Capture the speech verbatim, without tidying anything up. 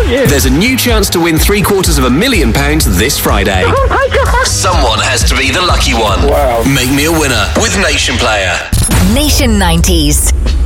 you. There's a new chance to win three quarters of a million pounds this Friday. Oh my God. Someone has to be the lucky one. Wow. Make me a winner with Nation Player. Nation nineties.